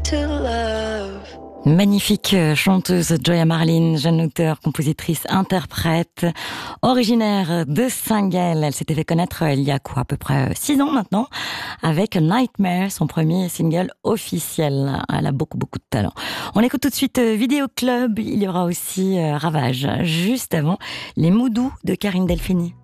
to love. Magnifique chanteuse Joya Marlin, jeune auteure, compositrice, interprète, originaire de Saint-Gall. Elle s'était fait connaître il y a à peu près 6 ans maintenant, avec Nightmare, son premier single officiel. Elle a beaucoup de talent. On écoute tout de suite Vidéo Club, il y aura aussi Ravage, juste avant les Moudous de Karine Delphini.